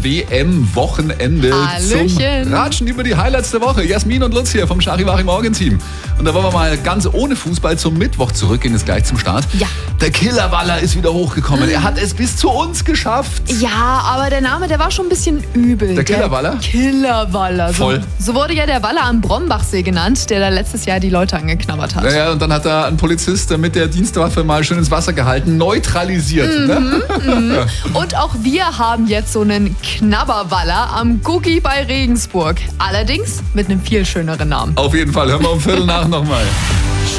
WM-Wochenende zum Ratschen über die Highlights der Woche. Jasmin und Lutz hier vom Charivari-Morgen-Team. Und da wollen wir mal ganz ohne Fußball zum Mittwoch zurückgehen, ist gleich zum Start. Ja. Der Killerwaller ist wieder hochgekommen. Er hat es bis zu uns geschafft. Ja, aber der Name, der war schon ein bisschen übel. Der Killerwaller? Killerwaller. Voll. So wurde ja der Waller am Brombachsee genannt, der da letztes Jahr die Leute angeknabbert hat. Naja, und dann hat da ein Polizist mit der Dienstwaffe mal schön ins Wasser gehalten, neutralisiert. Ne? Und auch wir haben jetzt so einen Knabberwaller am Guggi bei Regensburg. Allerdings mit einem viel schöneren Namen. Auf jeden Fall, hören wir um 7:15 nochmal.